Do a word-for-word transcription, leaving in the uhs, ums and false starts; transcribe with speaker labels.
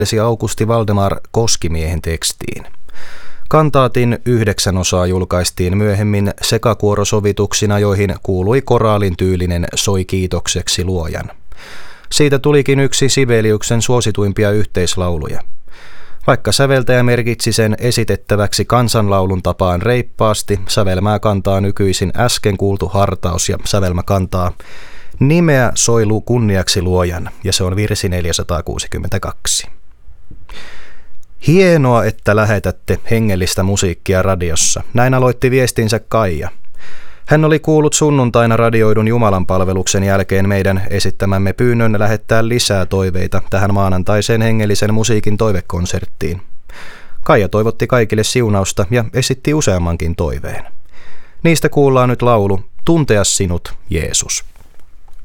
Speaker 1: Augusti Valdemar Koskimiehen tekstiin. Kantaatin yhdeksän osaa julkaistiin myöhemmin sekakuorosovituksina, joihin kuului koraalin tyylinen Soi kiitokseksi luojan. Siitä tulikin yksi Sibeliuksen suosituimpia yhteislauluja. Vaikka säveltäjä merkitsi sen esitettäväksi kansanlaulun tapaan reippaasti, sävelmää kantaa nykyisin äsken kuultu hartaus ja sävelmä kantaa nimeä soilu kunniaksi luojan, ja se on virsi neljäsataakuusikymmentäkaksi. Hienoa, että lähetätte hengellistä musiikkia radiossa. Näin aloitti viestinsä Kaija. Hän oli kuullut sunnuntaina radioidun Jumalanpalveluksen jälkeen meidän esittämämme pyynnön lähettää lisää toiveita tähän maanantaiseen hengellisen musiikin toivekonserttiin. Kaija toivotti kaikille siunausta ja esitti useammankin toiveen. Niistä kuullaan nyt laulu Tuntea sinut, Jeesus.